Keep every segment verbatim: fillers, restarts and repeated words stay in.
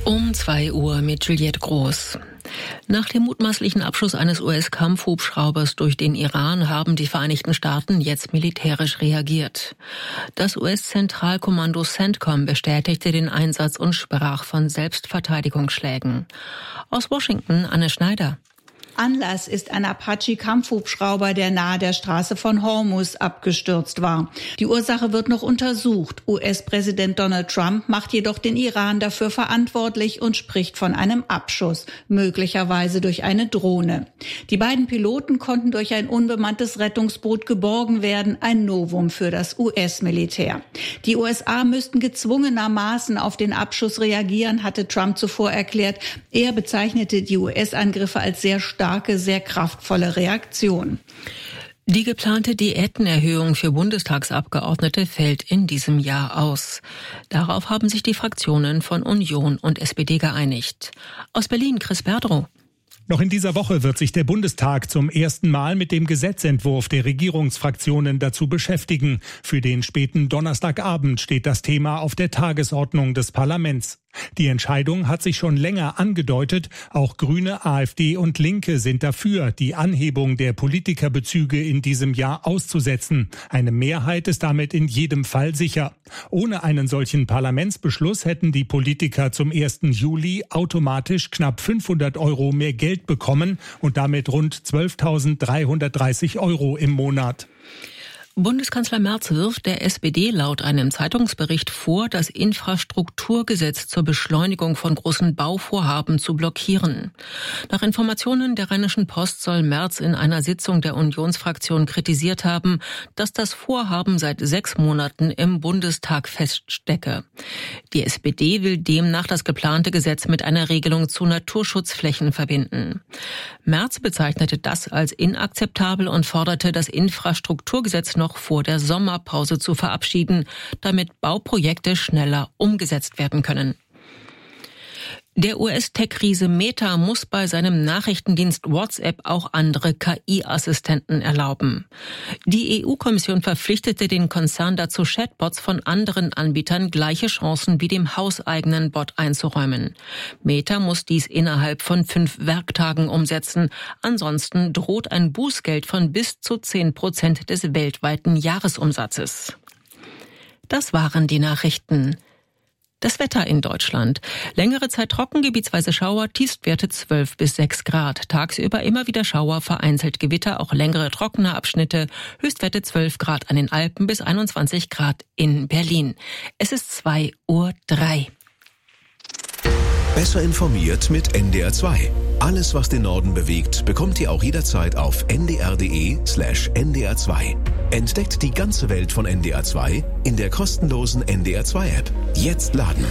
Um zwei Uhr mit Juliette Groß. Nach dem mutmaßlichen Abschuss eines U S-Kampfhubschraubers durch den Iran haben die Vereinigten Staaten jetzt militärisch reagiert. Das U S-Zentralkommando CENTCOM bestätigte den Einsatz und sprach von Selbstverteidigungsschlägen. Aus Washington Anne Schneider. Anlass ist ein Apache-Kampfhubschrauber, der nahe der Straße von Hormuz abgestürzt war. Die Ursache wird noch untersucht. U S-Präsident Donald Trump macht jedoch den Iran dafür verantwortlich und spricht von einem Abschuss, möglicherweise durch eine Drohne. Die beiden Piloten konnten durch ein unbemanntes Rettungsboot geborgen werden, ein Novum für das U S-Militär. Die U S A müssten gezwungenermaßen auf den Abschuss reagieren, hatte Trump zuvor erklärt. Er bezeichnete die U S-Angriffe als sehr stark starke, sehr kraftvolle Reaktion. Die geplante Diätenerhöhung für Bundestagsabgeordnete fällt in diesem Jahr aus. Darauf haben sich die Fraktionen von Union und S P D geeinigt. Aus Berlin Chris Berdrow. Noch in dieser Woche wird sich der Bundestag zum ersten Mal mit dem Gesetzentwurf der Regierungsfraktionen dazu beschäftigen. Für den späten Donnerstagabend steht das Thema auf der Tagesordnung des Parlaments. Die Entscheidung hat sich schon länger angedeutet. Auch Grüne, AfD und Linke sind dafür, die Anhebung der Politikerbezüge in diesem Jahr auszusetzen. Eine Mehrheit ist damit in jedem Fall sicher. Ohne einen solchen Parlamentsbeschluss hätten die Politiker zum ersten Juli automatisch knapp fünfhundert Euro mehr Geld bekommen und damit rund zwölftausenddreihundertdreißig Euro im Monat. Bundeskanzler Merz wirft der S P D laut einem Zeitungsbericht vor, das Infrastrukturgesetz zur Beschleunigung von großen Bauvorhaben zu blockieren. Nach Informationen der Rheinischen Post soll Merz in einer Sitzung der Unionsfraktion kritisiert haben, dass das Vorhaben seit sechs Monaten im Bundestag feststecke. Die S P D will demnach das geplante Gesetz mit einer Regelung zu Naturschutzflächen verbinden. Merz bezeichnete das als inakzeptabel und forderte, das Infrastrukturgesetz noch vor der Sommerpause zu verabschieden, damit Bauprojekte schneller umgesetzt werden können. Der U S-Tech-Riese Meta muss bei seinem Nachrichtendienst WhatsApp auch andere K I-Assistenten erlauben. Die E U-Kommission verpflichtete den Konzern dazu, Chatbots von anderen Anbietern gleiche Chancen wie dem hauseigenen Bot einzuräumen. Meta muss dies innerhalb von fünf Werktagen umsetzen. Ansonsten droht ein Bußgeld von bis zu zehn Prozent des weltweiten Jahresumsatzes. Das waren die Nachrichten. Das Wetter in Deutschland. Längere Zeit trocken, gebietsweise Schauer, Tiefstwerte zwölf bis sechs Grad. Tagsüber immer wieder Schauer, vereinzelt Gewitter, auch längere trockene Abschnitte. Höchstwerte zwölf Grad an den Alpen bis einundzwanzig Grad in Berlin. Es ist zwei Uhr drei. Besser informiert mit N D R zwei. Alles, was den Norden bewegt, bekommt ihr auch jederzeit auf n d r punkt d e slash n d r zwei. Entdeckt die ganze Welt von N D R zwei in der kostenlosen N D R zwei App. Jetzt laden.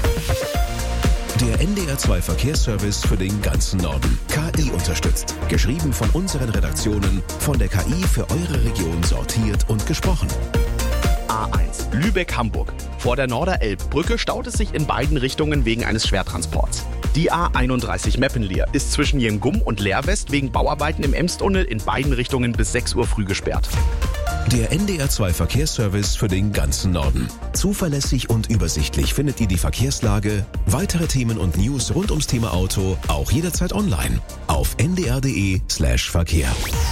Der N D R zwei Verkehrsservice für den ganzen Norden. K I unterstützt. Geschrieben von unseren Redaktionen, von der K I für eure Region sortiert und gesprochen. A eins Lübeck-Hamburg. Vor der Norderelbbrücke staut es sich in beiden Richtungen wegen eines Schwertransports. Die A einunddreißig Meppenlier ist zwischen Jengum und Leerwest wegen Bauarbeiten im Emstunnel in beiden Richtungen bis sechs Uhr früh gesperrt. Der N D R zwei Verkehrsservice für den ganzen Norden. Zuverlässig und übersichtlich findet ihr die Verkehrslage, weitere Themen und News rund ums Thema Auto auch jederzeit online auf n d r punkt d e slash verkehr.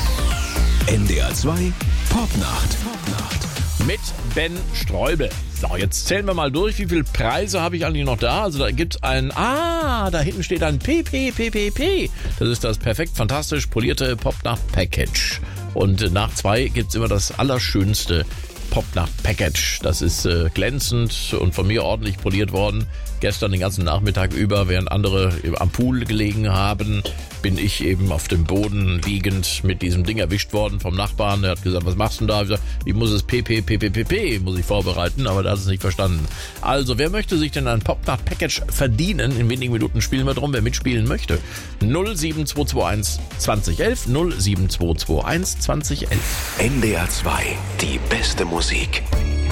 N D R zwei Popnacht. Popnacht. Mit Ben Streubel. So, jetzt zählen wir mal durch, wie viele Preise habe ich eigentlich noch da. Also da gibt's ein, ah, da hinten steht ein P P P P P. Das ist das perfekt fantastisch polierte Popnacht-Package. Und nach zwei gibt's immer das allerschönste Popnacht-Package. Das ist äh, glänzend und von mir ordentlich poliert worden. Gestern den ganzen Nachmittag über, während andere am Pool gelegen haben, bin ich eben auf dem Boden liegend mit diesem Ding erwischt worden vom Nachbarn. Der hat gesagt, was machst du denn da? Ich gesagt, ich muss es P P P P P P muss ich vorbereiten, aber der hat es nicht verstanden. Also, wer möchte sich denn ein Popnacht-Package verdienen? In wenigen Minuten spielen wir drum, wer mitspielen möchte. null sieben zwei zwei eins zwanzig elf, null sieben zwei zwei eins zwanzig elf. N D R zwei, die beste Musik.